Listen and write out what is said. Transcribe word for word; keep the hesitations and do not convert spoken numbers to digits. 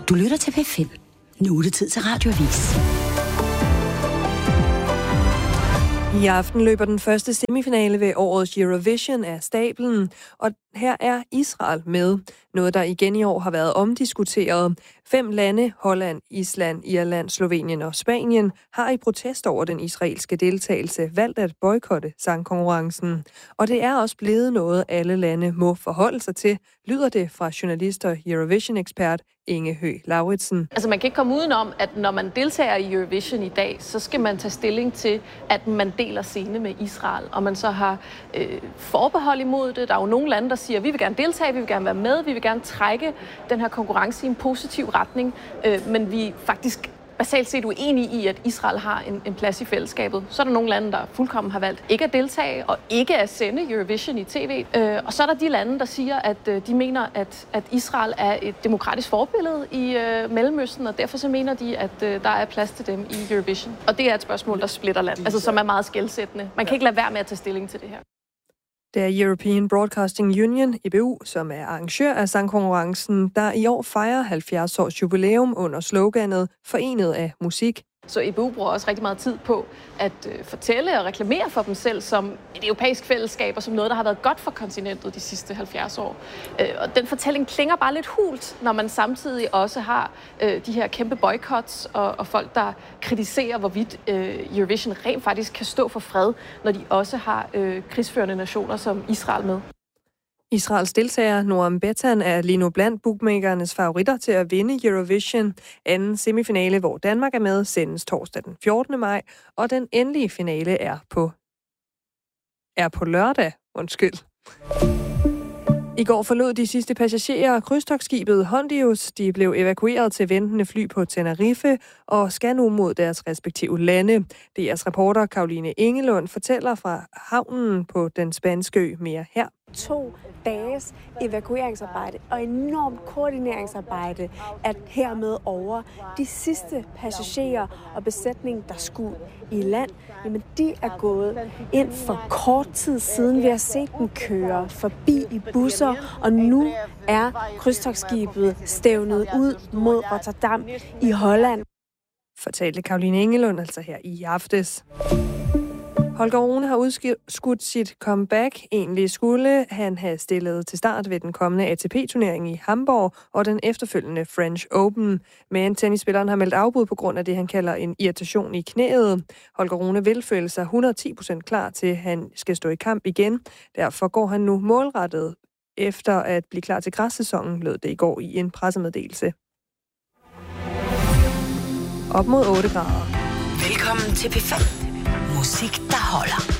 Du lytter til P fem. Nu er det tid til Radioavis. I aften løber den første semifinale ved årets Eurovision af stablen, og her er Israel med. Noget, der igen i år har været omdiskuteret. Fem lande, Holland, Island, Irland, Slovenien og Spanien, har i protest over den israelske deltagelse valgt at boykotte sangkonkurrencen. Og det er også blevet noget, alle lande må forholde sig til, lyder det fra journalist og Eurovision-ekspert Inge Høgh Lauritsen. Altså man kan ikke komme udenom, at når man deltager i Eurovision i dag, så skal man tage stilling til, at man deler scene med Israel, og man så har øh, forbehold imod det. Der er jo nogle lande, der siger, at vi vil gerne deltage, vi vil gerne være med, vi vil gerne trække den her konkurrence i en positiv retning, øh, men vi er faktisk basalt set uenige i, at Israel har en, en plads i fællesskabet. Så er der nogle lande, der fuldkommen har valgt ikke at deltage og ikke at sende Eurovision i tv. Øh, og så er der de lande, der siger, at øh, de mener, at, at Israel er et demokratisk forbillede i øh, Mellemøsten, og derfor så mener de, at øh, der er plads til dem i Eurovision. Og det er et spørgsmål, der splitter land, altså som er meget skelsættende. Man kan ikke lade være med at tage stilling til det her. Det er European Broadcasting Union, E B U, som er arrangør af sangkonkurrencen, der i år fejrer halvfjerds års jubilæum under sloganet Forenet af musik. Så E B U bruger også rigtig meget tid på at øh, fortælle og reklamere for dem selv som et europæisk fællesskab og som noget, der har været godt for kontinentet de sidste halvfjerds år. Øh, og den fortælling klinger bare lidt hult, når man samtidig også har øh, de her kæmpe boycotts og, og folk, der kritiserer, hvorvidt øh, Eurovision rent faktisk kan stå for fred, når de også har øh, krigsførende nationer som Israel med. Israels deltager Noam Betan er lige nu blandt bookmakernes favoritter til at vinde Eurovision. Anden semifinale, hvor Danmark er med, sendes torsdag den fjortende maj, og den endelige finale er på er på lørdag. Undskyld. I går forlod de sidste passagerer krydstogtskibet Hondius. De blev evakueret til ventende fly på Tenerife og skal nu mod deres respektive lande. D R's reporter Caroline Engelund fortæller fra havnen på den spanske ø mere her. To dages evakueringsarbejde og enormt koordineringsarbejde er hermed over. De sidste passagerer og besætning, der skulle i land, jamen de er gået ind for kort tid siden. Vi har set dem køre forbi i busser, og nu er krydstogtskibet stævnet ud mod Rotterdam i Holland. Fortalte Caroline Engelund altså her i aftes. Holger Rune har udskudt sit comeback. Egentlig skulle han have stillet til start ved den kommende A T P-turnering i Hamburg og den efterfølgende French Open. Men tennisspilleren har meldt afbud på grund af det, han kalder en irritation i knæet. Holger Rune vil føle sig hundrede og ti procent klar til, at han skal stå i kamp igen. Derfor går han nu målrettet efter at blive klar til græssæsonen, lød det i går i en pressemeddelelse. Op mod otte grader. Velkommen til P fem. Musik, der holder.